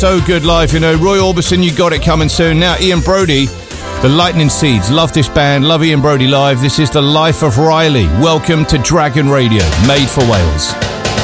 So good live, you know. Roy Orbison, You Got It coming soon. Now Ian Brody, The Lightning Seeds. Love this band, love Ian Brody live. This is The Life of Riley. Welcome to Dragon Radio, made for Wales.